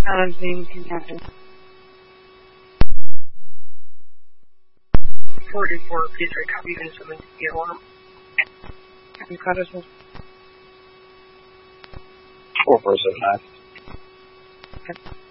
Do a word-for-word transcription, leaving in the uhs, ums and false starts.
Balancing can happen. forty-four, please recopy instrument the alarm. Captain Cotterson. four four seven nine. Okay.